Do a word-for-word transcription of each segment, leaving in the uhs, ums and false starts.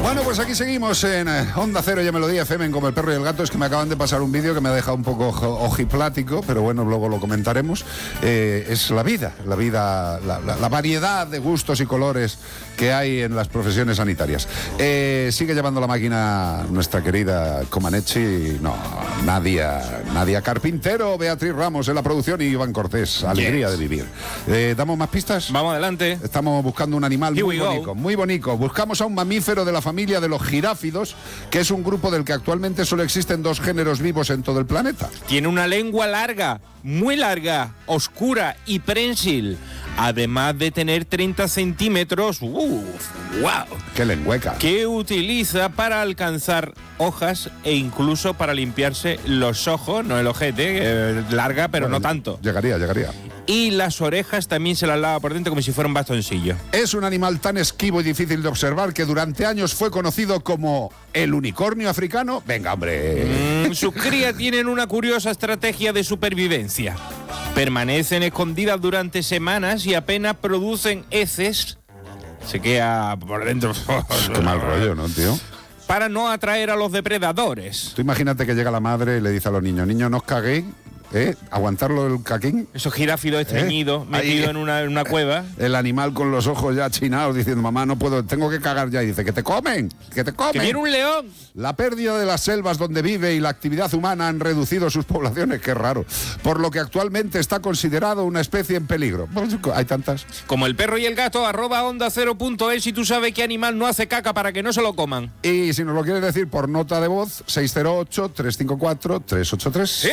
Bueno, pues aquí seguimos en Onda Cero y Melodía F M en Como el Perro y el Gato. Es que me acaban de pasar un vídeo que me ha dejado un poco ojiplático, pero bueno, luego lo comentaremos. Eh, es la vida, la vida, la, la, la variedad de gustos y colores que hay en las profesiones sanitarias. Eh, sigue llevando la máquina nuestra querida Comaneci, no, Nadia, Nadia Carpintero, Beatriz Ramos en la producción y Iván Cortés. Alegría yes. de vivir. Eh, ¿Damos más pistas? Vamos adelante. Estamos buscando un animal Here muy bonito, muy bonito. Buscamos a un mamífero de la familia de los giráfidos, que es un grupo del que actualmente solo existen dos géneros vivos en todo el planeta. Tiene una lengua larga, muy larga, oscura y prensil. Además de tener treinta centímetros, ¡uh! ¡Wow! ¡Qué lengüeca! Que utiliza para alcanzar hojas e incluso para limpiarse los ojos, no el ojete, eh, larga, pero bueno, no tanto. Llegaría, llegaría. Y las orejas también se las lava por dentro como si fuera un bastoncillo. Es un animal tan esquivo y difícil de observar que durante años fue conocido como el unicornio africano. Venga, hombre. Mm, sus crías tienen una curiosa estrategia de supervivencia. Permanecen escondidas durante semanas y apenas producen heces. Se queda por dentro. Qué mal rollo, ¿no, tío? Para no atraer a los depredadores. Tú imagínate que llega la madre y le dice a los niños, niños, no os caguéis. ¿Eh? Aguantarlo el caquín. Esos giráfidos estreñidos, ¿Eh? metidos Ahí, en, una, en una cueva. El animal con los ojos ya achinados diciendo, mamá, no puedo, tengo que cagar ya. Y dice, que te comen, que te comen. Que viene un león. La pérdida de las selvas donde vive y la actividad humana han reducido sus poblaciones, qué raro. Por lo que actualmente está considerado una especie en peligro. Hay tantas. Como el perro y el gato, arroba onda cero punto es, y tú sabes qué animal no hace caca para que no se lo coman. Y si nos lo quieres decir por nota de voz, seis cero ocho, tres cinco cuatro, tres ocho tres. ¡Sí!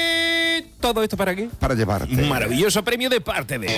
¿Todo esto para qué? Para llevarte. Un maravilloso premio de parte de...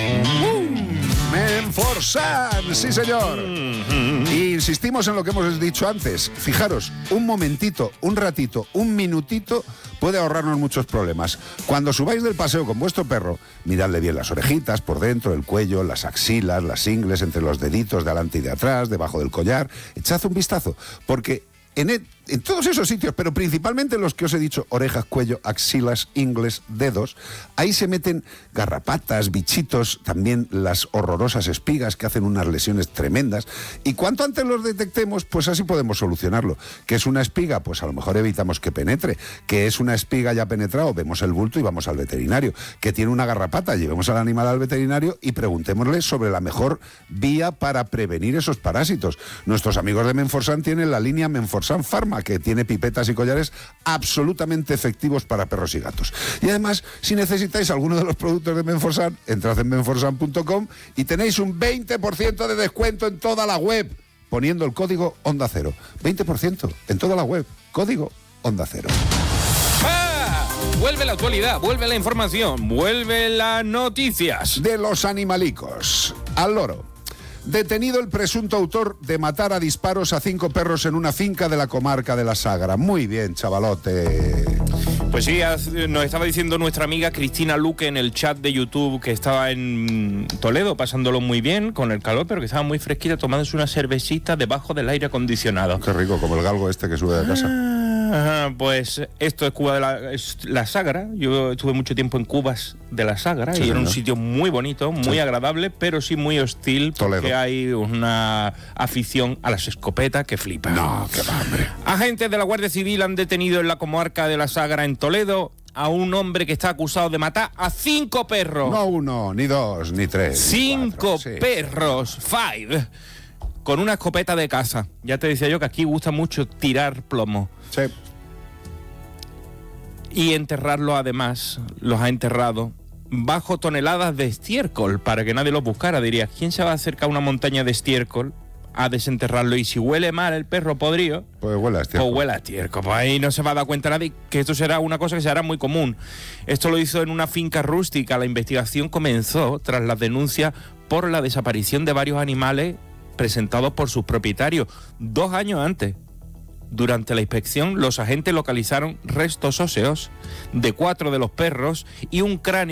Uh, Menforsan, sí señor. Mm-hmm. Y insistimos en lo que hemos dicho antes. Fijaros, un momentito, un ratito, un minutito puede ahorrarnos muchos problemas. Cuando subáis del paseo con vuestro perro, miradle bien las orejitas, por dentro, el cuello, las axilas, las ingles, entre los deditos de adelante y de atrás, debajo del collar. Echad un vistazo, porque... En, el, en todos esos sitios, pero principalmente los que os he dicho, orejas, cuello, axilas, ingles, dedos, ahí se meten garrapatas, bichitos, también las horrorosas espigas que hacen unas lesiones tremendas. Y cuanto antes los detectemos, pues así podemos solucionarlo. ¿Qué es una espiga? Pues a lo mejor evitamos que penetre. ¿Qué es una espiga ya penetrado? Vemos el bulto y vamos al veterinario. ¿Qué tiene una garrapata? Llevemos al animal al veterinario y preguntémosle sobre la mejor vía para prevenir esos parásitos. Nuestros amigos de Menforsan tienen la línea Menforsan Pharma, que tiene pipetas y collares absolutamente efectivos para perros y gatos. Y además, si necesitáis alguno de los productos de Menforsan, entrad en menforsan punto com y tenéis un veinte por ciento de descuento en toda la web, poniendo el código Onda Cero. veinte por ciento en toda la web, código Onda Cero. ¡Ah! Vuelve la actualidad, vuelve la información, vuelve las noticias. De los animalicos al loro. Detenido el presunto autor de matar a disparos a cinco perros en una finca de la comarca de la Sagra. Muy bien, chavalote. Pues sí, nos estaba diciendo nuestra amiga Cristina Luque en el chat de YouTube que estaba en Toledo pasándolo muy bien con el calor, pero que estaba muy fresquita tomándose una cervecita debajo del aire acondicionado. Qué rico, como el galgo este que sube de casa. Ah, pues esto es Cuba de la, es la Sagra. Yo estuve mucho tiempo en Cubas de la Sagra, sí, y era un sitio muy bonito, muy sí. agradable, pero sí muy hostil, porque Toledo. Hay una afición a las escopetas que flipa. No, qué hambre. Agentes de la Guardia Civil han detenido en la comarca de la Sagra en Toledo a un hombre que está acusado de matar a cinco perros. No uno, ni dos, ni tres. Cinco ni cuatro, perros, sí. five, con una escopeta de caza. Ya te decía yo que aquí gusta mucho tirar plomo. Sí. Y enterrarlo, además, los ha enterrado bajo toneladas de estiércol para que nadie los buscara. Dirías, ¿quién se va a acercar a una montaña de estiércol a desenterrarlo? Y si huele mal el perro podrido, pues huele a estiércol. Pues huele a estiércol. Pues ahí no se va a dar cuenta nadie que esto será una cosa que se hará muy común. Esto lo hizo en una finca rústica. La investigación comenzó tras las denuncias por la desaparición de varios animales presentados por sus propietarios dos años antes. Durante la inspección, los agentes localizaron restos óseos de cuatro de los perros y un cráneo